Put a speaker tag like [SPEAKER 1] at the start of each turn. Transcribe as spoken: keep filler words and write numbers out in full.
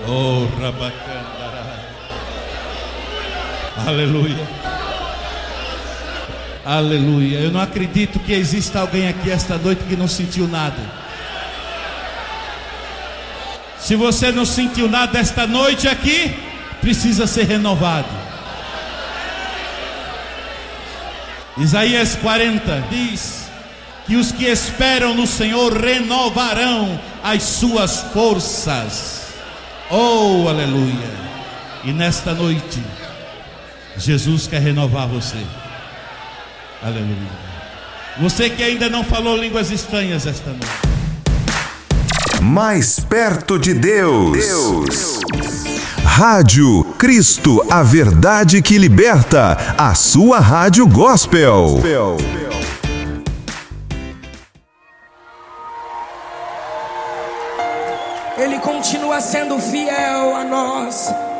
[SPEAKER 1] Oh, rabacandara. Aleluia. Aleluia. Eu não acredito que exista alguém aqui esta noite que não sentiu nada. Se você não sentiu nada esta noite aqui, precisa ser renovado. Isaías quarenta diz que os que esperam no Senhor renovarão as suas forças. Oh, aleluia. E nesta noite Jesus quer renovar você. Aleluia. Você que ainda não falou línguas estranhas esta noite.
[SPEAKER 2] Mais perto de Deus. Deus. Rádio Cristo, a verdade que liberta. A sua rádio gospel.
[SPEAKER 3] Ele continua sendo fiel a nós.